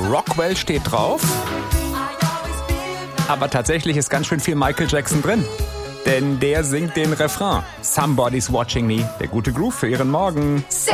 Rockwell steht drauf. Aber tatsächlich ist ganz schön viel Michael Jackson drin. Denn der singt den Refrain. Somebody's watching me. Der gute Groove für Ihren Morgen.